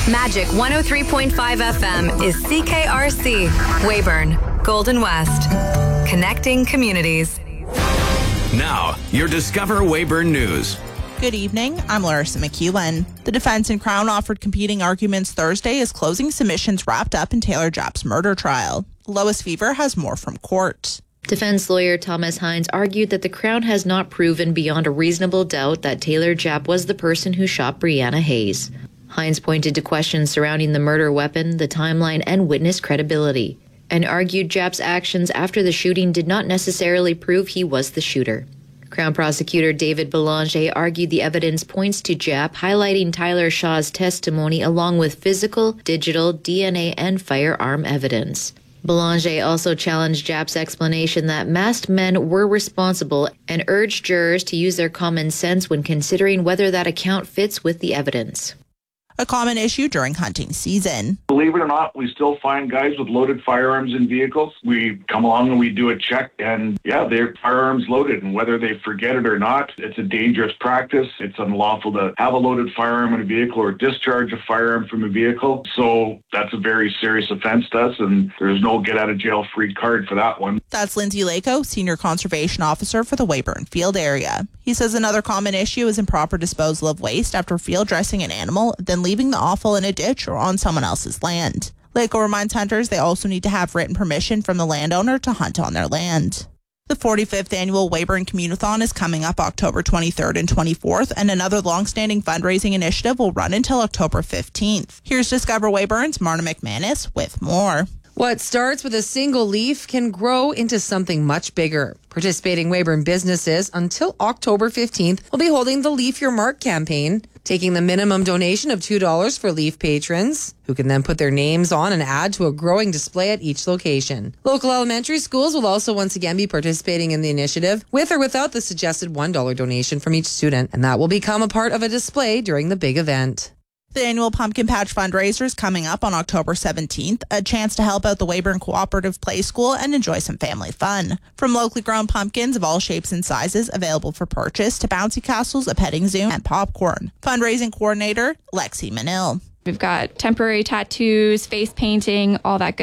Magic 103.5 FM is CKRC, Weyburn, Golden West. Connecting communities. Now, your Discover Weyburn News. Good evening, I'm Larissa McEwen. The defense and Crown offered competing arguments Thursday as closing submissions wrapped up in Taylor Japp's murder trial. Lois Fever has more from court. Defense lawyer Thomas Hines argued that the Crown has not proven beyond a reasonable doubt that Taylor Japp was the person who shot Brianna Hayes. Hines pointed to questions surrounding the murder weapon, the timeline, and witness credibility, and argued Japp's actions after the shooting did not necessarily prove he was the shooter. Crown prosecutor David Belanger argued the evidence points to Japp, highlighting Tyler Shaw's testimony along with physical, digital, DNA, and firearm evidence. Belanger also challenged Japp's explanation that masked men were responsible and urged jurors to use their common sense when considering whether that account fits with the evidence. A common issue during hunting season. Believe it or not, we still find guys with loaded firearms in vehicles. We come along and we do a check, and their firearms loaded, and whether they forget it or not, it's a dangerous practice. It's unlawful to have a loaded firearm in a vehicle or discharge a firearm from a vehicle. So that's a very serious offense to us, and there's no get-out-of-jail-free card for that one. That's Lindsay Lako, Senior Conservation Officer for the Weyburn Field area. He says another common issue is improper disposal of waste after field dressing an animal, then leaving the offal in a ditch or on someone else's land. Lako reminds hunters they also need to have written permission from the landowner to hunt on their land. The 45th annual Weyburn Communathon is coming up October 23rd and 24th, and another long-standing fundraising initiative will run until October 15th. Here's Discover Weyburn's Marna McManus with more. What starts with a single leaf can grow into something much bigger. Participating Weyburn businesses until October 15th will be holding the Leaf Your Mark campaign, taking the minimum donation of $2 for Leaf patrons, who can then put their names on and add to a growing display at each location. Local elementary schools will also once again be participating in the initiative, with or without the suggested $1 donation from each student, and that will become a part of a display during the big event. The annual Pumpkin Patch fundraiser is coming up on October 17th, a chance to help out the Weyburn Cooperative Play School and enjoy some family fun. From locally grown pumpkins of all shapes and sizes available for purchase to bouncy castles, a petting zoo, and popcorn. Fundraising coordinator, Lexi Manil. We've got temporary tattoos, face painting, all that good